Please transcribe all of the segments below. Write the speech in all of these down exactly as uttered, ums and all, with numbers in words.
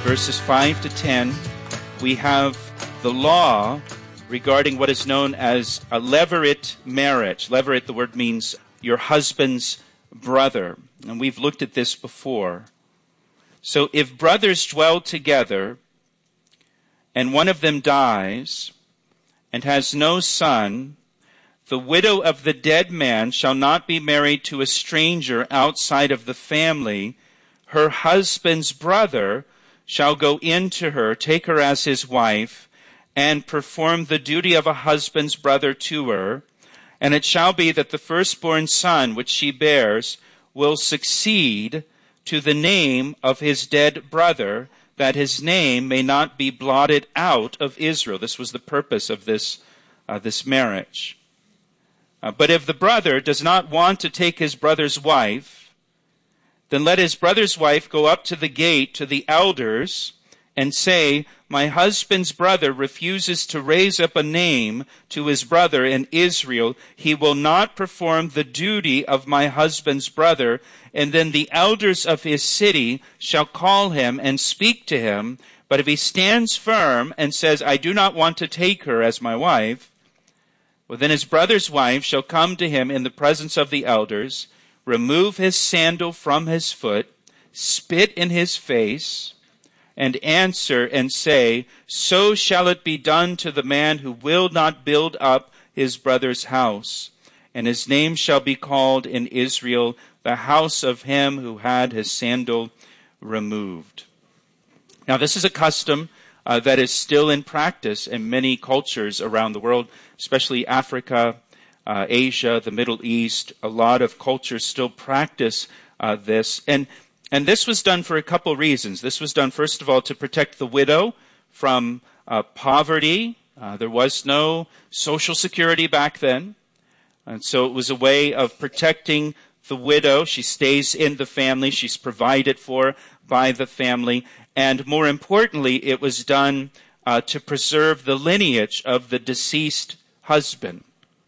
verses five to ten, we have the law regarding what is known as a levirate marriage. Levirate, the word means your husband's brother. And we've looked at this before. So if brothers dwell together, and one of them dies, and has no son, the widow of the dead man shall not be married to a stranger outside of the family. Her husband's brother shall go in to her, take her as his wife, and perform the duty of a husband's brother to her. And it shall be that the firstborn son which she bears will succeed to the name of his dead brother, that his name may not be blotted out of Israel. This was the purpose of this, uh, this marriage. Uh, but if the brother does not want to take his brother's wife, then let his brother's wife go up to the gate to the elders and say, my husband's brother refuses to raise up a name to his brother in Israel. He will not perform the duty of my husband's brother. And then the elders of his city shall call him and speak to him. But if he stands firm and says, I do not want to take her as my wife, well, then his brother's wife shall come to him in the presence of the elders, remove his sandal from his foot, spit in his face, and answer and say, so shall it be done to the man who will not build up his brother's house. And his name shall be called in Israel the house of him who had his sandal removed. Now, this is a custom uh, that is still in practice in many cultures around the world, especially Africa, Uh, Asia, the Middle East. A lot of cultures still practice uh, this. And and this was done for a couple reasons. This was done, first of all, to protect the widow from uh, poverty. Uh, there was no social security back then. And so it was a way of protecting the widow. She stays in the family. She's provided for by the family. And more importantly, it was done uh, to preserve the lineage of the deceased husband,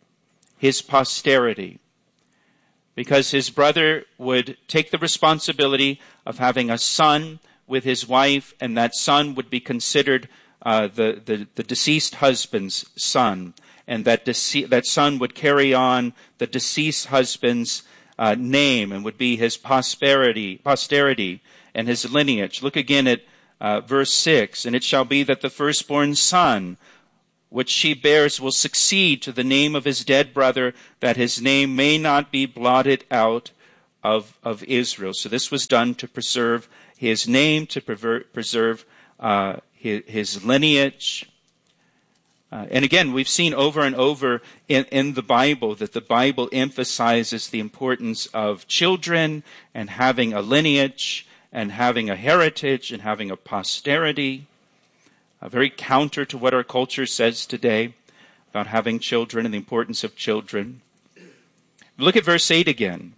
his posterity, because his brother would take the responsibility of having a son with his wife, and that son would be considered uh, the, the, the deceased husband's son, and that dece- that son would carry on the deceased husband's uh, name and would be his prosperity, posterity and his lineage. Look again at uh, verse six, and it shall be that the firstborn son which she bears will succeed to the name of his dead brother, that his name may not be blotted out of, of Israel. So this was done to preserve his name, to pervert, preserve uh, his, his lineage. Uh, and again, we've seen over and over in, in the Bible that the Bible emphasizes the importance of children and having a lineage and having a heritage and having a posterity. Uh, very counter to what our culture says today about having children and the importance of children. Look at verse eight again.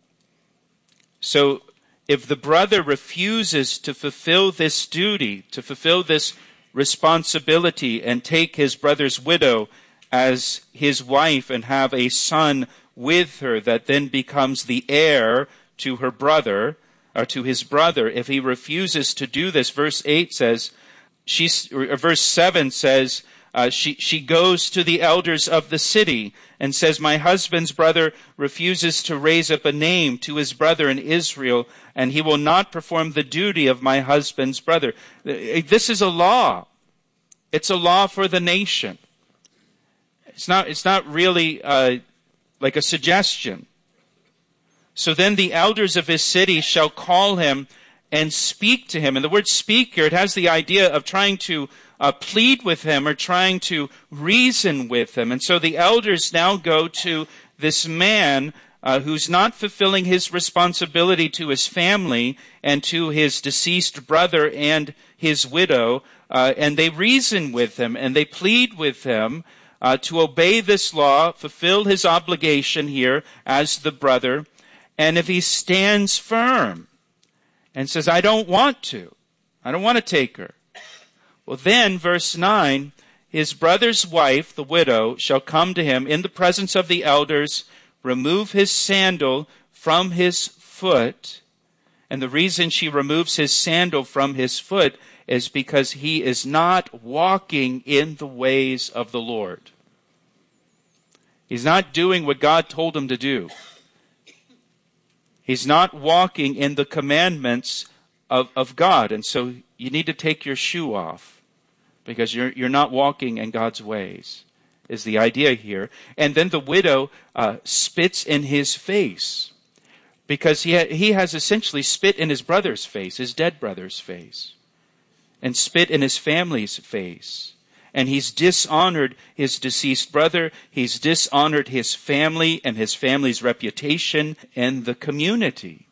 So, if the brother refuses to fulfill this duty, to fulfill this responsibility and take his brother's widow as his wife and have a son with her that then becomes the heir to her brother, or to his brother, if he refuses to do this, verse eight says, She's, or verse seven says, uh, she, she goes to the elders of the city and says, my husband's brother refuses to raise up a name to his brother in Israel, and he will not perform the duty of my husband's brother. This is a law. It's a law for the nation. It's not, it's not really uh, like a suggestion. So then the elders of his city shall call him and speak to him. And the word speak here, it has the idea of trying to uh, plead with him or trying to reason with him. And so the elders now go to this man uh, who's not fulfilling his responsibility to his family and to his deceased brother and his widow, uh, and they reason with him and they plead with him uh, to obey this law, fulfill his obligation here as the brother. And if he stands firm and says, I don't want to. I don't want to take her. Well, then, verse nine, his brother's wife, the widow, shall come to him in the presence of the elders, remove his sandal from his foot. And the reason she removes his sandal from his foot is because he is not walking in the ways of the Lord. He's not doing what God told him to do. He's not walking in the commandments of, of God. And so you need to take your shoe off because you're, you're not walking in God's ways, is the idea here. And then the widow uh, spits in his face because he, ha- he has essentially spit in his brother's face, his dead brother's face, and spit in his family's face. And he's dishonored his deceased brother. He's dishonored his family and his family's reputation in the community.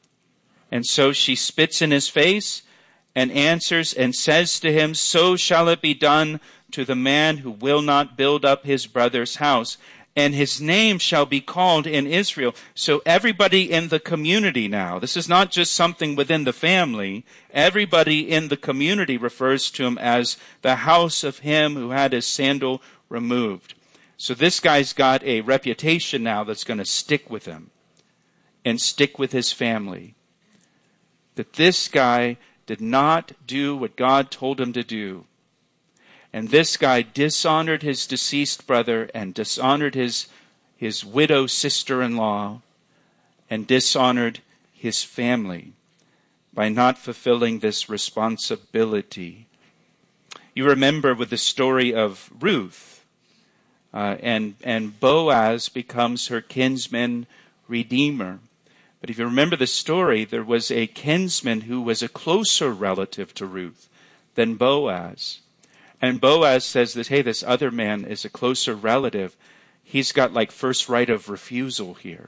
And so she spits in his face and answers and says to him, "So shall it be done to the man who will not build up his brother's house. And his name shall be called in Israel." So everybody in the community now, this is not just something within the family, everybody in the community refers to him as the house of him who had his sandal removed. So this guy's got a reputation now that's going to stick with him and stick with his family. That this guy did not do what God told him to do. And this guy dishonored his deceased brother and dishonored his, his widow sister-in-law and dishonored his family by not fulfilling this responsibility. You remember with the story of Ruth, uh, and, and Boaz becomes her kinsman redeemer. But if you remember the story, there was a kinsman who was a closer relative to Ruth than Boaz. And Boaz says this, hey, this other man is a closer relative. He's got like first right of refusal here.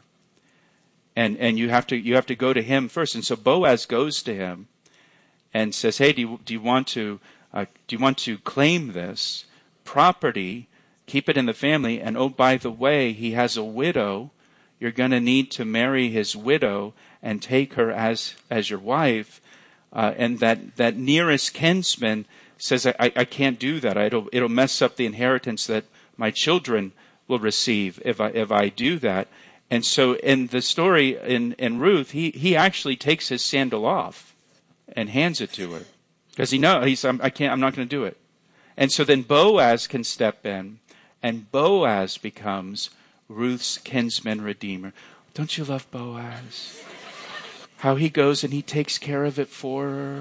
And and you have to you have to go to him first. And so Boaz goes to him and says, hey, do you, do you want to uh, do you want to claim this property, keep it in the family? And oh, by the way, he has a widow. You're going to need to marry his widow and take her as as your wife. Uh, and that, that nearest kinsman says, I, I can't do that. It'll, it'll mess up the inheritance that my children will receive if I, if I do that. And so in the story in, in Ruth, he, he actually takes his sandal off and hands it to her. Because he knows, he's, I can't, I'm not going to do it. And so then Boaz can step in, and Boaz becomes Ruth's kinsman redeemer. Don't you love Boaz? How he goes and he takes care of it for her.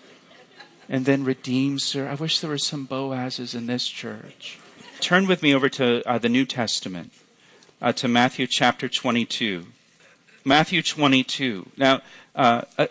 And then redeems her. I wish there were some Boazes in this church. Turn with me over to uh, the New Testament, uh, to Matthew chapter twenty-two. Matthew twenty-two. Now, uh,